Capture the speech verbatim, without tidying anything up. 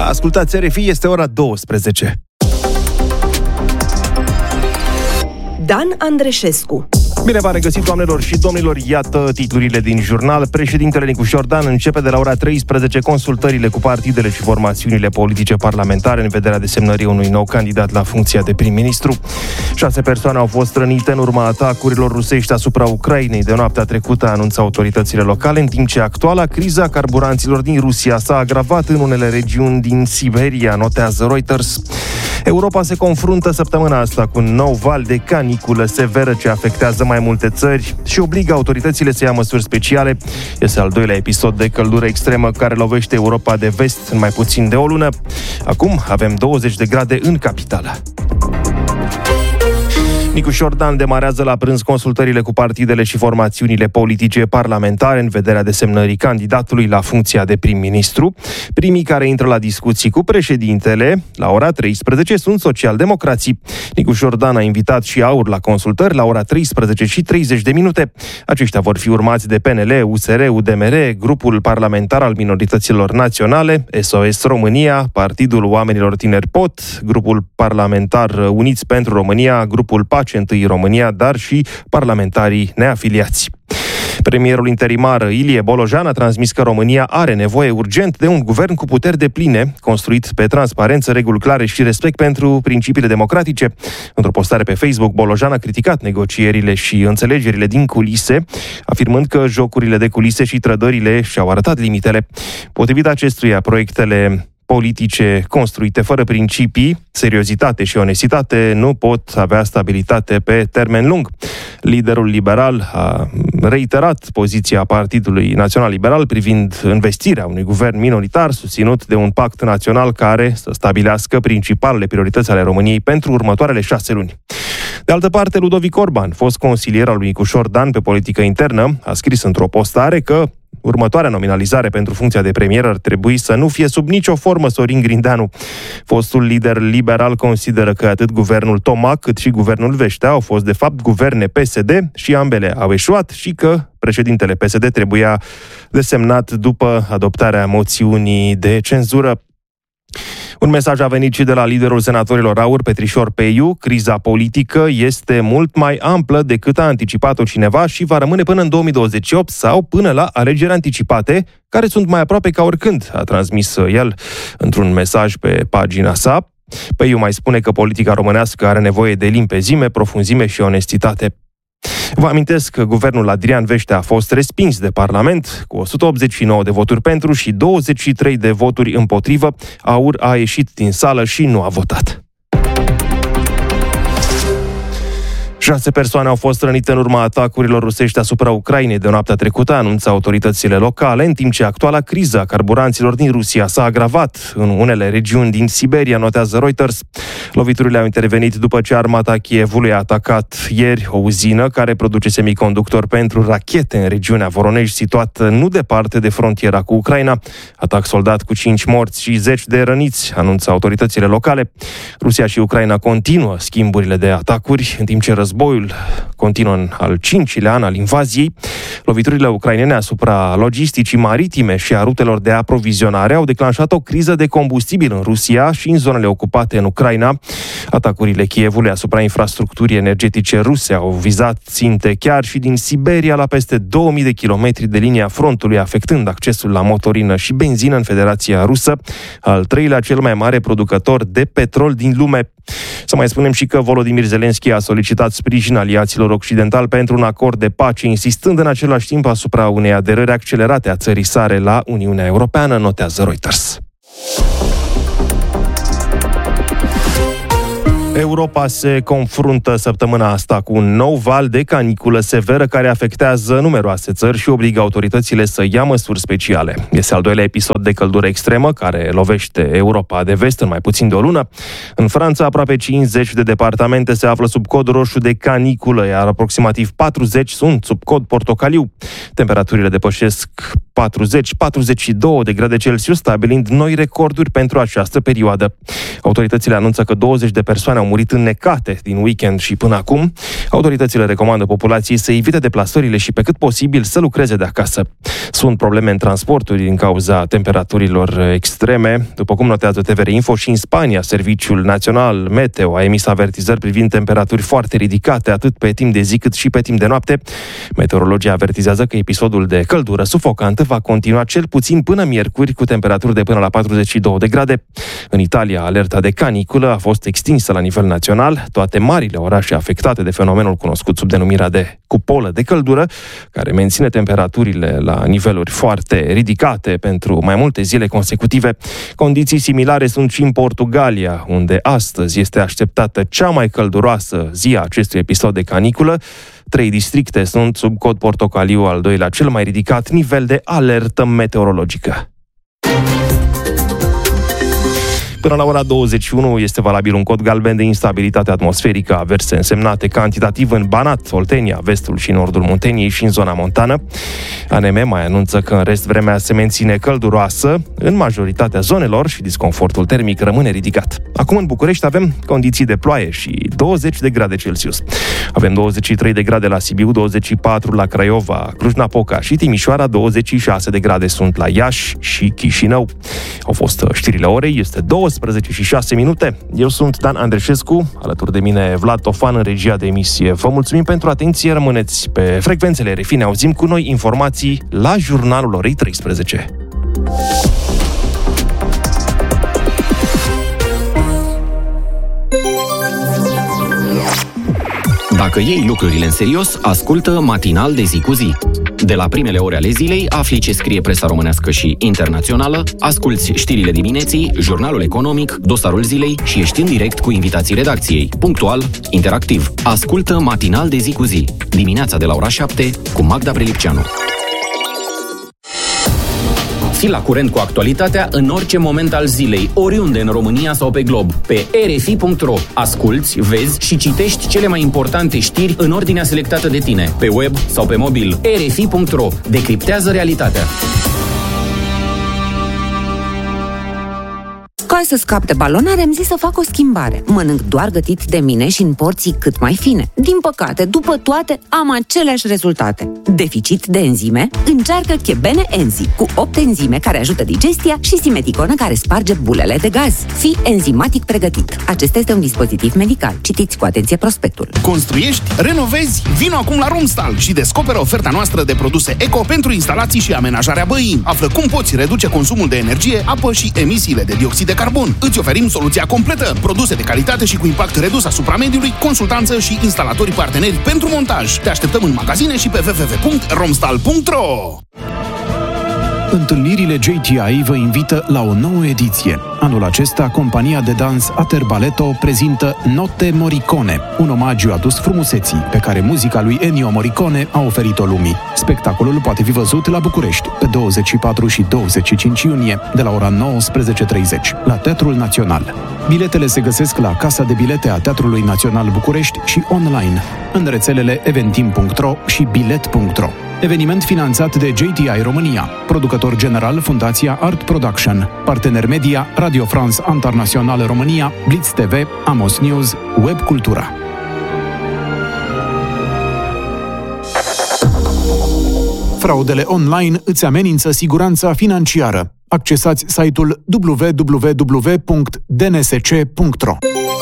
Ascultați R F I, este ora douăsprezece. Dan Andreșescu. Bine v-am regăsit, doamnelor și domnilor, iată titlurile din jurnal. Președintele Nicu Șordan începe de la ora treisprezece consultările cu partidele și formațiunile politice parlamentare în vederea desemnării unui nou candidat la funcția de prim-ministru. Șase persoane au fost rănite în urma atacurilor rusești asupra Ucrainei de noaptea trecută, anunță autoritățile locale, în timp ce actuala criza carburanților din Rusia s-a agravat în unele regiuni din Siberia, notează Reuters. Europa se confruntă săptămâna asta cu un nou val de caniculă severă ce afectează mai multe țări și obligă autoritățile să ia măsuri speciale. Este al doilea episod de căldură extremă care lovește Europa de vest în mai puțin de o lună. Acum avem douăzeci de grade în capitală. Nicu Șordan demarează la prânz consultările cu partidele și formațiunile politice parlamentare în vederea desemnării candidatului la funcția de prim-ministru. Primii care intră la discuții cu președintele la ora treisprezece sunt socialdemocrații. Nicu Șordan a invitat și AUR la consultări la ora treisprezece și treizeci de minute. Aceștia vor fi urmați de P N L, U S R, U D M R, Grupul Parlamentar al Minorităților Naționale, S O S România, Partidul Oamenilor Tineri P O T, Grupul Parlamentar Uniți pentru România, Grupul Pace Întâi România, dar și parlamentarii neafiliați. Premierul interimar Ilie Bolojan a transmis că România are nevoie urgent de un guvern cu puteri depline, construit pe transparență, reguli clare și respect pentru principiile democratice. Într-o postare pe Facebook, Bolojan a criticat negocierile și înțelegerile din culise, afirmând că jocurile de culise și trădările și-au arătat limitele. Potrivit acestuia, proiectele politice construite fără principii, seriozitate și onestitate nu pot avea stabilitate pe termen lung. Liderul liberal a reiterat poziția Partidului Național Liberal privind investirea unui guvern minoritar susținut de un pact național care să stabilească principalele priorități ale României pentru următoarele șase luni. De altă parte, Ludovic Orban, fost consilier al lui Nicu Șordan pe politică internă, a scris într-o postare că următoarea nominalizare pentru funcția de premier ar trebui să nu fie sub nicio formă Sorin Grindeanu. Fostul lider liberal consideră că atât guvernul Tomac cât și guvernul Veștea au fost de fapt guverne P S D și ambele au eșuat și că președintele P S D trebuia desemnat după adoptarea moțiunii de cenzură. Un mesaj a venit și de la liderul senatorilor AUR, Petrișor Peiu. Criza politică este mult mai amplă decât a anticipat-o cineva și va rămâne până în două mii douăzeci și opt sau până la alegeri anticipate, care sunt mai aproape ca oricând, a transmis el într-un mesaj pe pagina sa. Peiu mai spune că politica românească are nevoie de limpezime, profunzime și onestitate. Vă amintesc că guvernul Adrian Veștea a fost respins de Parlament cu o sută optzeci și nouă de voturi pentru și douăzeci și trei de voturi împotrivă. AUR a ieșit din sală și nu a votat. Șase persoane au fost rănite în urma atacurilor rusești asupra Ucrainei de noaptea trecută, anunță autoritățile locale, în timp ce actuala criză a carburanților din Rusia s-a agravat în unele regiuni din Siberia, notează Reuters. Loviturile au intervenit după ce armata Kievului a atacat ieri o uzină care produce semiconductori pentru rachete în regiunea Voronej, situată nu departe de frontiera cu Ucraina. Atac soldat cu cinci morți și zeci de răniți, anunță autoritățile locale. Rusia și Ucraina continuă schimburile de atacuri, în timp ce războiul continuă în al cincilea an al invaziei. Loviturile ucrainene asupra logisticii maritime și a rutelor de aprovizionare au declanșat o criză de combustibil în Rusia și în zonele ocupate în Ucraina. Atacurile Kievului asupra infrastructurii energetice ruse au vizat ținte chiar și din Siberia la peste două mii de kilometri de linia frontului, afectând accesul la motorină și benzină în Federația Rusă, al treilea cel mai mare producător de petrol din lume. Să mai spunem și că Volodymyr Zelensky a solicitat sprijin aliaților occidentali pentru un acord de pace, insistând în același timp asupra unei aderări accelerate a țării sale la Uniunea Europeană, notează Reuters. Europa se confruntă săptămâna asta cu un nou val de caniculă severă care afectează numeroase țări și obligă autoritățile să ia măsuri speciale. Este al doilea episod de căldură extremă care lovește Europa de vest în mai puțin de o lună. În Franța, aproape cincizeci de departamente se află sub cod roșu de caniculă, iar aproximativ patruzeci sunt sub cod portocaliu. Temperaturile depășesc patruzeci patruzeci și doi de grade Celsius, stabilind noi recorduri pentru această perioadă. Autoritățile anunță că douăzeci de persoane au murit înnecate din weekend și până acum. Autoritățile recomandă populației să evite deplasările și pe cât posibil să lucreze de acasă. Sunt probleme în transporturi din cauza temperaturilor extreme. După cum notează T V R Info, și în Spania, Serviciul Național Meteo a emis avertizări privind temperaturi foarte ridicate, atât pe timp de zi cât și pe timp de noapte. Meteorologii avertizează că episodul de căldură sufocantă va continua cel puțin până miercuri, cu temperaturi de până la patruzeci și două de grade. În Italia, alerta de caniculă a fost extinsă la nivel național. Toate marile orașe afectate de fenomenul cunoscut sub denumirea de cupolă de căldură, care menține temperaturile la niveluri foarte ridicate pentru mai multe zile consecutive. Condiții similare sunt și în Portugalia, unde astăzi este așteptată cea mai călduroasă zi a acestui episod de caniculă. Trei districte sunt sub cod portocaliu, al doilea cel mai ridicat nivel de alertă meteorologică. Până la ora douăzeci și unu este valabil un cod galben de instabilitate atmosferică, averse însemnate cantitativ în Banat, Oltenia, vestul și nordul Munteniei și în zona montană. A N M mai anunță că în rest vremea se menține călduroasă în majoritatea zonelor și disconfortul termic rămâne ridicat. Acum în București avem condiții de ploaie și douăzeci de grade Celsius. Avem douăzeci și trei de grade la Sibiu, douăzeci și patru la Craiova, Cluj-Napoca și Timișoara, douăzeci și șase de grade sunt la Iași și Chișinău. Au fost știrile orei, este douăsprezece și șase minute. Eu sunt Dan Andreșescu, alături de mine Vlad Tofan în regia de emisie. Vă mulțumim pentru atenție, rămâneți pe frecvențele R F I, ne auzim cu noi informații la jurnalul orei treisprezece. Dacă iei lucrurile în serios, ascultă Matinal de zi cu zi. De la primele ore ale zilei, afli ce scrie presa românească și internațională, asculți știrile dimineții, jurnalul economic, dosarul zilei și ești în direct cu invitații redacției. Punctual, interactiv. Ascultă Matinal de zi cu zi. Dimineața de la ora șapte cu Magda Prelipceanu. Fii la curent cu actualitatea în orice moment al zilei, oriunde în România sau pe glob. Pe R F I punct ro asculți, vezi și citești cele mai importante știri în ordinea selectată de tine, pe web sau pe mobil. R F I punct ro decriptează realitatea. Ca să scap de balonare, am zis să fac o schimbare. Mănânc doar gătit de mine și în porții cât mai fine. Din păcate, după toate, am aceleași rezultate. Deficit de enzime? Încearcă Chebene Enzi, cu opt enzime care ajută digestia și Simeticonă care sparge bulele de gaz. Fii enzimatic pregătit. Acesta este un dispozitiv medical. Citiți cu atenție prospectul. Construiești? Renovezi? Vino acum la Romstal și descoperă oferta noastră de produse eco pentru instalații și amenajarea băii. Află cum poți reduce consumul de energie, apă și emisiile de dioxid de carbon. Îți oferim soluția completă, produse de calitate și cu impact redus asupra mediului, consultanță și instalatori parteneri pentru montaj. Te așteptăm în magazine și pe w w w punct romstal punct ro. Întâlnirile J T I vă invită la o nouă ediție. Anul acesta, compania de dans Ater Balletto prezintă Notte Morricone, un omagiu adus frumuseții, pe care muzica lui Ennio Morricone a oferit-o lumii. Spectacolul poate fi văzut la București, pe douăzeci și patru și douăzeci și cinci iunie, de la ora nouăsprezece treizeci, la Teatrul Național. Biletele se găsesc la Casa de Bilete a Teatrului Național București și online, în rețelele eventim punct ro și bilet punct ro. Eveniment finanțat de J T I România, producător general Fundația Art Production, partener media Radio France Internațională România, Blitz T V, Amos News, Web Cultura. Fraudele online îți amenință siguranța financiară. Accesați site-ul w w w punct d n s c punct ro.